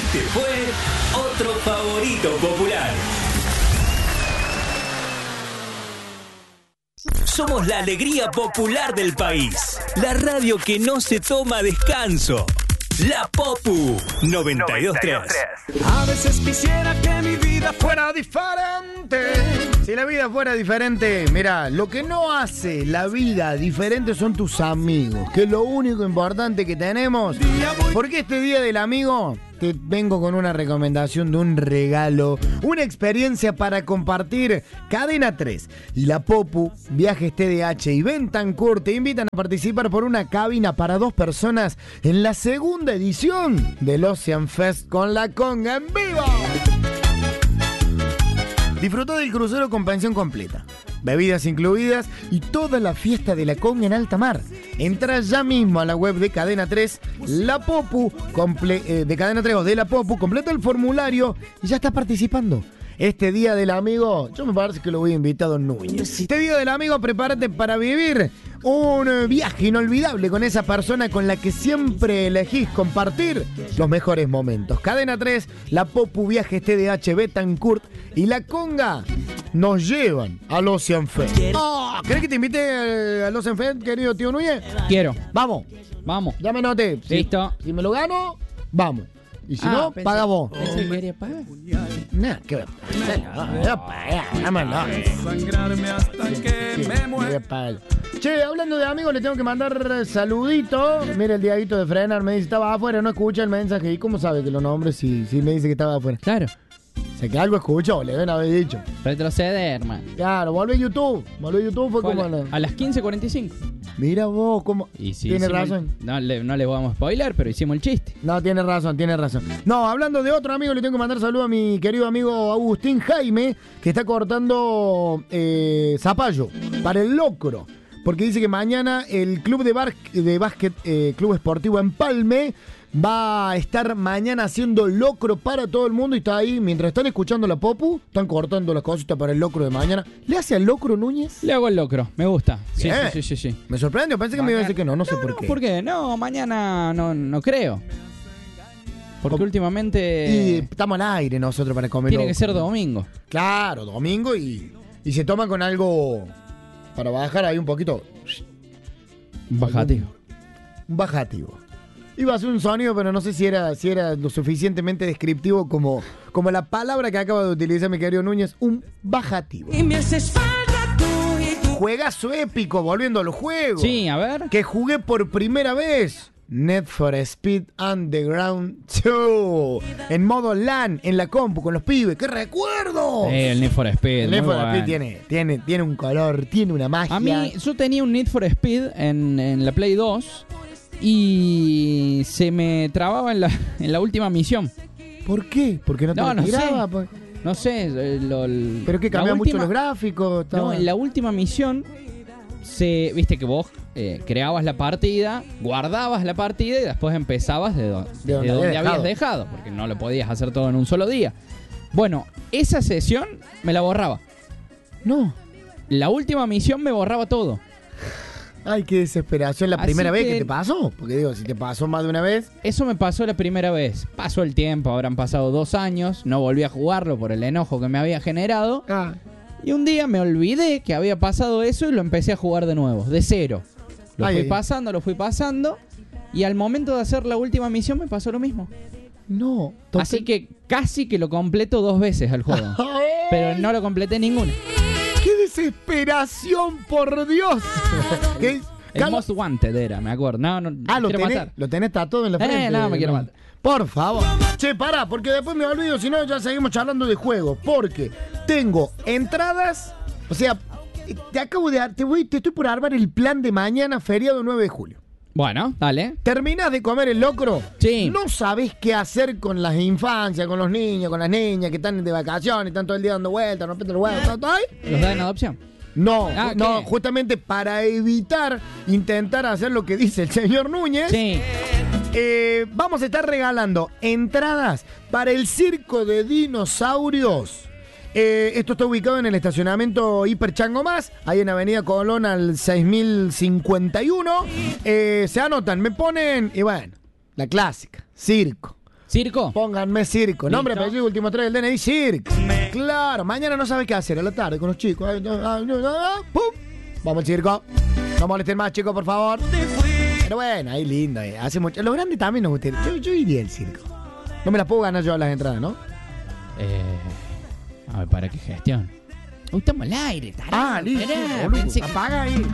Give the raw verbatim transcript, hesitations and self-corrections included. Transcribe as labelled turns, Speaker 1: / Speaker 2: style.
Speaker 1: Este fue otro favorito popular. Somos la alegría popular del país. La radio que no se toma descanso. La Popu noventa y dos punto tres.
Speaker 2: A veces quisiera que mi vida fuera diferente.
Speaker 3: Si la vida fuera diferente, mira, lo que no hace la vida diferente son tus amigos, que es lo único importante que tenemos. Porque este día del amigo te vengo con una recomendación de un regalo, una experiencia para compartir. Cadena tres y la Popu, Viajes T D H y Bentancur te invitan a participar por una cabina para dos personas en la segunda edición del Ocean Fest con la Conga en vivo. Disfrutó del crucero con pensión completa, bebidas incluidas y toda la fiesta de la Conga en alta mar. Entra ya mismo a la web de Cadena tres, La Popu, comple- eh, de Cadena tres o de La Popu, completa el formulario y ya estás participando. Este día del amigo, yo me parece que lo voy a invitar a Don Núñez. Este día del amigo, prepárate para vivir un viaje inolvidable con esa persona con la que siempre elegís compartir los mejores momentos. Cadena tres, La Popu, Viajes T D H, Betancur y la Conga nos llevan al Ocean Fest. Oh, ¿querés que te invite al Ocean Fest, querido tío Núñez?
Speaker 4: Quiero.
Speaker 3: Vamos.
Speaker 4: Vamos.
Speaker 3: Ya me noté. Si,
Speaker 4: Listo.
Speaker 3: Si me lo gano, vamos. Y si
Speaker 4: Ah,
Speaker 3: no,
Speaker 4: pensé-
Speaker 3: paga vos.
Speaker 4: Pensé que quería pagar.
Speaker 3: Nah, qué va a pagar. Voy a pagar, dámelo.
Speaker 2: Sangrarme hasta que
Speaker 3: Sí,
Speaker 2: me
Speaker 3: voy
Speaker 2: muera.
Speaker 3: a pagar. Che, hablando de amigos, le tengo que mandar saludito. Mira, el Diaguito de Frenar me dice, estaba afuera, no escucha el mensaje. ¿Y cómo sabe que lo nombre si, si me dice que estaba afuera?
Speaker 4: Claro.
Speaker 3: Sé que algo escuchó, le deben haber dicho.
Speaker 4: Retroceder, hermano.
Speaker 3: Claro, volvió a YouTube. Volvió a YouTube, fue
Speaker 4: Fue
Speaker 3: como...
Speaker 4: a, la-
Speaker 3: la-
Speaker 4: a las quince cuarenta y cinco.
Speaker 3: Mira vos, cómo...
Speaker 4: Y sí,
Speaker 3: Tiene
Speaker 4: hicimos-
Speaker 3: razón.
Speaker 4: No le, no le vamos a spoiler, pero hicimos el chiste.
Speaker 3: No, tiene razón, tiene razón. No, hablando de otro amigo, le tengo que mandar saludo a mi querido amigo Agustín Jaime, que está cortando eh, zapallo para el locro. Porque dice que mañana el club de, bar, de básquet, eh, Club Esportivo Empalme, va a estar mañana haciendo locro para todo el mundo y está ahí, mientras están escuchando la Popu, están cortando las cositas para el locro de mañana. ¿Le hace al locro Núñez?
Speaker 4: Le hago el locro, me gusta. Sí,
Speaker 3: Bien.
Speaker 4: sí, sí, sí, sí.
Speaker 3: Me sorprende, pensé que me iba a decir que no, no sé por qué.
Speaker 4: ¿Por qué? No, mañana no, no creo. Porque
Speaker 3: Como-
Speaker 4: últimamente
Speaker 3: Y estamos al aire nosotros para comer
Speaker 4: tiene que
Speaker 3: locro.
Speaker 4: ser domingo.
Speaker 3: Claro, domingo y, y se toma con algo para bajar ahí un poquito.
Speaker 4: Bajativo.
Speaker 3: Un bajativo. Iba a hacer un sonido, pero no sé si era, si era lo suficientemente descriptivo como, como la palabra que acaba de utilizar mi querido Núñez, un bajativo.
Speaker 5: Y me haces falta tú y tú.
Speaker 3: Juegazo épico, volviendo al juego.
Speaker 4: Sí, a ver.
Speaker 3: Que jugué por primera vez. Need for Speed Underground dos. En modo LAN, en la compu, con los pibes. ¡Qué recuerdo!
Speaker 4: Eh, el Need for Speed.
Speaker 3: El Need
Speaker 4: muy
Speaker 3: for
Speaker 4: bueno.
Speaker 3: Speed tiene, tiene, tiene un color, tiene una magia.
Speaker 4: A mí, yo tenía un Need for Speed en, en la Play dos y se me trababa en la, en la última misión.
Speaker 3: ¿Por qué? Porque no te
Speaker 4: No,
Speaker 3: lo
Speaker 4: no
Speaker 3: tiraba.
Speaker 4: sé.
Speaker 3: pues.
Speaker 4: No sé, eh, lo- el-
Speaker 3: Pero que
Speaker 4: la
Speaker 3: cambia mucho
Speaker 4: última-
Speaker 3: los gráficos. estaba-
Speaker 4: No, en la última misión, se, viste que vos eh, creabas la partida, guardabas la partida y después empezabas de, do-
Speaker 3: De donde
Speaker 4: de donde
Speaker 3: habías
Speaker 4: habías
Speaker 3: dejado.
Speaker 4: dejado, porque no lo podías hacer todo en un solo día. Bueno, esa sesión me la borraba.
Speaker 3: No.
Speaker 4: La última misión me borraba todo.
Speaker 3: Ay, qué desesperación. ¿La
Speaker 4: Así
Speaker 3: primera vez
Speaker 4: que-
Speaker 3: que te pasó? Porque digo, si te pasó más de una vez.
Speaker 4: Eso me pasó la primera vez. Pasó el tiempo, habrán pasado dos años, no volví a jugarlo por el enojo que me había generado.
Speaker 3: Ah,
Speaker 4: Y un día me olvidé que había pasado eso y lo empecé a jugar de nuevo, de cero. Lo
Speaker 3: Ay,
Speaker 4: fui
Speaker 3: ay.
Speaker 4: pasando, lo fui pasando. Y al momento de hacer la última misión me pasó lo mismo.
Speaker 3: no.
Speaker 4: Así que casi que lo completo dos veces al juego. Pero no lo completé ninguna.
Speaker 3: ¡Qué desesperación, por Dios! ¿Qué?
Speaker 4: El
Speaker 3: Carlos-
Speaker 4: Most Wanted era, me acuerdo. No, no,
Speaker 3: Ah, lo
Speaker 4: quiero
Speaker 3: tenés,
Speaker 4: matar.
Speaker 3: lo tenés tatuado en la
Speaker 4: Eh,
Speaker 3: frente.
Speaker 4: no, me quiero matar.
Speaker 3: Por favor. Che, pará, porque después me olvido, si no ya seguimos charlando de juegos. Porque tengo entradas, o sea, te acabo de dar, te, voy, te estoy por armar el plan de mañana, feriado nueve de julio.
Speaker 4: Bueno, dale.
Speaker 3: ¿Terminás de comer el locro?
Speaker 4: Sí.
Speaker 3: No sabés qué hacer con las infancias, con los niños, con las niñas que están de vacaciones, están todo el día dando vueltas, rompiendo los huevos, todo, todo ahí.
Speaker 4: ¿Los da en adopción?
Speaker 3: No,
Speaker 4: Ah,
Speaker 3: ju- no,
Speaker 4: ¿qué?
Speaker 3: justamente para evitar intentar hacer lo que dice el señor Núñez,
Speaker 4: Sí.
Speaker 3: eh, vamos a estar regalando entradas para el circo de dinosaurios. Eh, esto está ubicado en el estacionamiento Hiper Chango Más, ahí en Avenida Colón al seis mil cincuenta y uno. Eh, se anotan, me ponen, y bueno, la clásica, circo.
Speaker 4: ¿Circo?
Speaker 3: Pónganme circo. Nombre,
Speaker 4: Listo.
Speaker 3: apellido, último tres del D N I, circo. Claro, mañana no sabe qué hacer. A la tarde con los chicos. Ay, no, ay, no, no, no, ¡pum! Vamos al circo. No molesten más, chicos, por favor. Pero bueno, ahí lindo. eh. Hace mucho. Los grandes también nos gusta ir. Yo, yo iría al circo. No me las puedo ganar yo las entradas, ¿no?
Speaker 4: Eh, a ver, ¿para qué gestión? Uy, estamos al aire, tarado.
Speaker 3: Ah, listo.
Speaker 4: Esperá,
Speaker 3: boludo.
Speaker 4: pensé que-
Speaker 3: Apaga ahí.